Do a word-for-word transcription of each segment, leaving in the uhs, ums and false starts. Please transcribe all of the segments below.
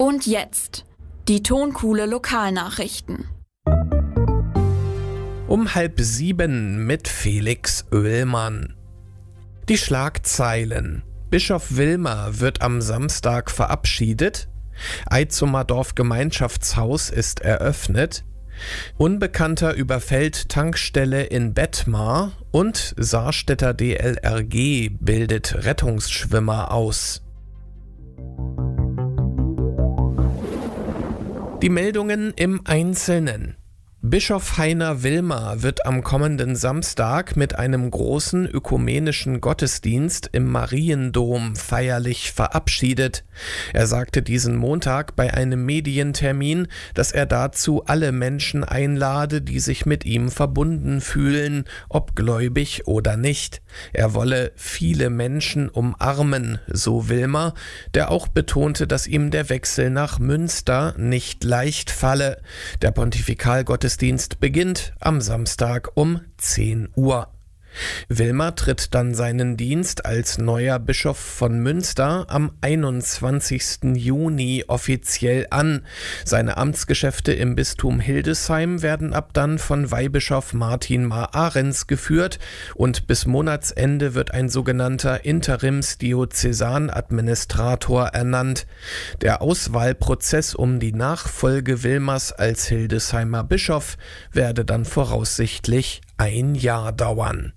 Und jetzt die Tonkuhle Lokalnachrichten. Um halb sieben mit Felix Oehlmann. Die Schlagzeilen: Bischof Wilmer wird am Samstag verabschiedet. Eitzumer Dorfgemeinschaftshaus ist eröffnet. Unbekannter überfällt Tankstelle in Bettmar und Saarstädter D L R G bildet Rettungsschwimmer aus. Die Meldungen im Einzelnen. Bischof Heiner Wilmer wird am kommenden Samstag mit einem großen ökumenischen Gottesdienst im Mariendom feierlich verabschiedet. Er sagte diesen Montag bei einem Medientermin, dass er dazu alle Menschen einlade, die sich mit ihm verbunden fühlen, ob gläubig oder nicht. Er wolle viele Menschen umarmen, so Wilmer, der auch betonte, dass ihm der Wechsel nach Münster nicht leicht falle. Der Pontifikalgottesdienst Dienst beginnt am Samstag um zehn Uhr. Wilmer tritt dann seinen Dienst als neuer Bischof von Münster am einundzwanzigsten Juni offiziell an. Seine Amtsgeschäfte im Bistum Hildesheim werden ab dann von Weihbischof Martin Mar-Ahrens geführt und bis Monatsende wird ein sogenannter Interims-Diözesanadministrator ernannt. Der Auswahlprozess um die Nachfolge Wilmers als Hildesheimer Bischof werde dann voraussichtlich ein Jahr dauern.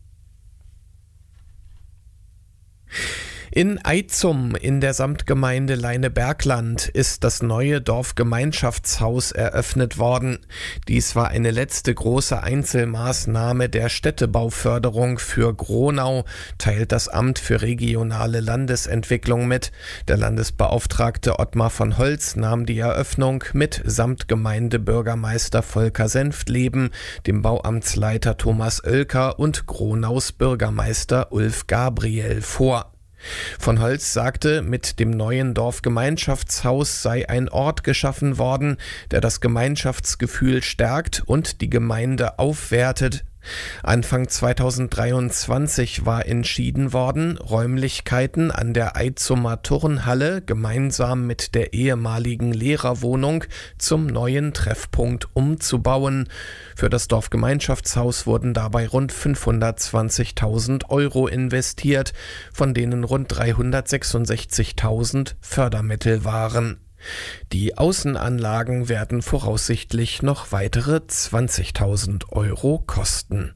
In Eitzum in der Samtgemeinde Leinebergland ist das neue Dorfgemeinschaftshaus eröffnet worden. Dies war eine letzte große Einzelmaßnahme der Städtebauförderung für Gronau, teilt das Amt für regionale Landesentwicklung mit. Der Landesbeauftragte Ottmar von Holz nahm die Eröffnung mit Samtgemeindebürgermeister Volker Senftleben, dem Bauamtsleiter Thomas Oelker und Gronaus Bürgermeister Ulf Gabriel vor. Von Holz sagte, mit dem neuen Dorfgemeinschaftshaus sei ein Ort geschaffen worden, der das Gemeinschaftsgefühl stärkt und die Gemeinde aufwertet. Anfang zweitausenddreiundzwanzig war entschieden worden, Räumlichkeiten an der Eitzumer Turnhalle gemeinsam mit der ehemaligen Lehrerwohnung zum neuen Treffpunkt umzubauen. Für das Dorfgemeinschaftshaus wurden dabei rund fünfhundertzwanzigtausend Euro investiert, von denen rund dreihundertsechsundsechzigtausend Fördermittel waren. Die Außenanlagen werden voraussichtlich noch weitere zwanzigtausend Euro kosten.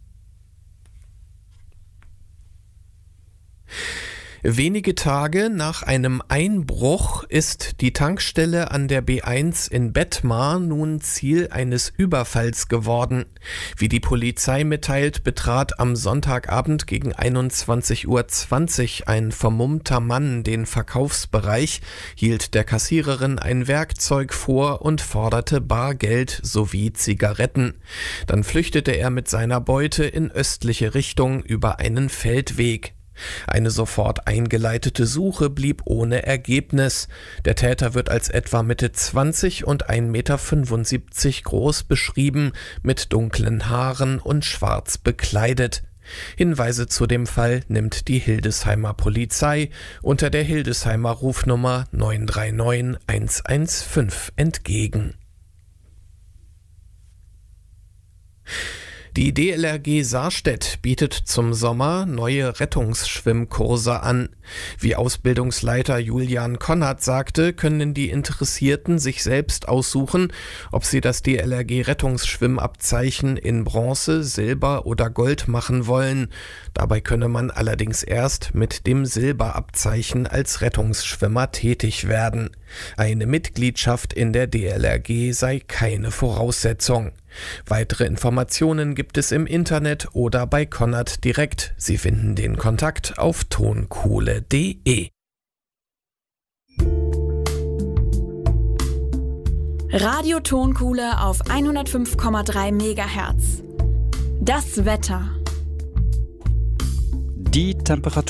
Wenige Tage nach einem Einbruch ist die Tankstelle an der B eins in Bettmar nun Ziel eines Überfalls geworden. Wie die Polizei mitteilt, betrat am Sonntagabend gegen einundzwanzig Uhr zwanzig ein vermummter Mann den Verkaufsbereich, hielt der Kassiererin ein Werkzeug vor und forderte Bargeld sowie Zigaretten. Dann flüchtete er mit seiner Beute in östliche Richtung über einen Feldweg. Eine sofort eingeleitete Suche blieb ohne Ergebnis. Der Täter wird als etwa Mitte zwanzig und ein Meter fünfundsiebzig groß beschrieben, mit dunklen Haaren und schwarz bekleidet. Hinweise zu dem Fall nimmt die Hildesheimer Polizei unter der Hildesheimer Rufnummer neun drei neun eins eins fünf entgegen. Die D L R G Saarstedt bietet zum Sommer neue Rettungsschwimmkurse an. Wie Ausbildungsleiter Julian Konrad sagte, können die Interessierten sich selbst aussuchen, ob sie das D L R G Rettungsschwimmabzeichen in Bronze, Silber oder Gold machen wollen. Dabei könne man allerdings erst mit dem Silberabzeichen als Rettungsschwimmer tätig werden. Eine Mitgliedschaft in der D L R G sei keine Voraussetzung. Weitere Informationen gibt es im Internet oder bei Konrad direkt. Sie finden den Kontakt auf tonkuhle punkt de. Radio Tonkuhle auf hundertfünf Komma drei Megahertz. Das Wetter. Die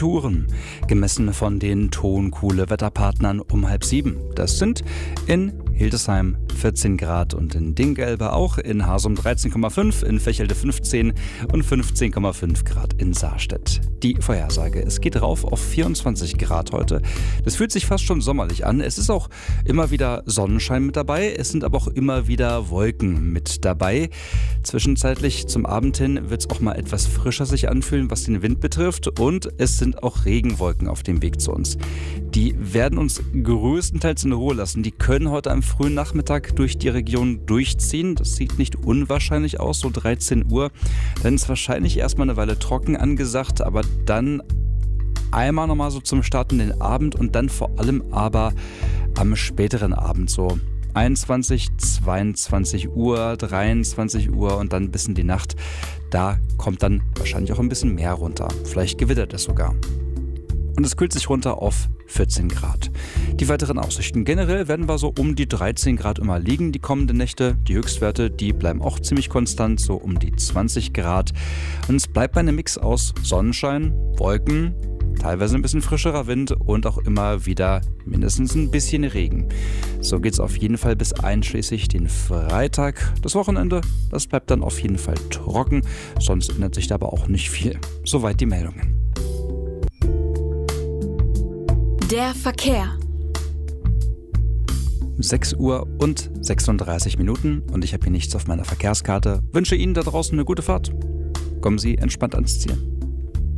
Temperaturen, gemessen von den Tonkuhle Wetterpartnern um halb sieben. Das sind in Hildesheim vierzehn Grad und in Dingelbe auch, in Hasum dreizehn Komma fünf, in Vechelde fünfzehn und fünfzehn Komma fünf Grad in Saarstedt. Die Vorhersage, es geht rauf auf vierundzwanzig Grad heute. Das fühlt sich fast schon sommerlich an. Es ist auch immer wieder Sonnenschein mit dabei, es sind aber auch immer wieder Wolken mit dabei. Zwischenzeitlich zum Abend hin wird es auch mal etwas frischer sich anfühlen, was den Wind betrifft, und es sind auch Regenwolken auf dem Weg zu uns. Die werden uns größtenteils in Ruhe lassen. Die können heute am frühen Nachmittag durch die Region durchziehen. Das sieht nicht unwahrscheinlich aus, so dreizehn Uhr. Dann ist wahrscheinlich erstmal eine Weile trocken angesagt, aber dann einmal nochmal so zum Start in den Abend und dann vor allem aber am späteren Abend so einundzwanzig, zweiundzwanzig Uhr, dreiundzwanzig Uhr und dann bis in die Nacht. Da kommt dann wahrscheinlich auch ein bisschen mehr runter. Vielleicht gewittert es sogar. Und es kühlt sich runter auf vierzehn Grad. Die weiteren Aussichten. Generell werden wir so um die dreizehn Grad immer liegen, die kommenden Nächte. Die Höchstwerte, die bleiben auch ziemlich konstant, so um die zwanzig Grad. Und es bleibt bei einem Mix aus Sonnenschein, Wolken, teilweise ein bisschen frischerer Wind und auch immer wieder mindestens ein bisschen Regen. So geht es auf jeden Fall bis einschließlich den Freitag. Das Wochenende, das bleibt dann auf jeden Fall trocken, sonst ändert sich da aber auch nicht viel. Soweit die Meldungen. Der Verkehr. sechs Uhr und sechsunddreißig Minuten und ich habe hier nichts auf meiner Verkehrskarte. Wünsche Ihnen da draußen eine gute Fahrt. Kommen Sie entspannt ans Ziel.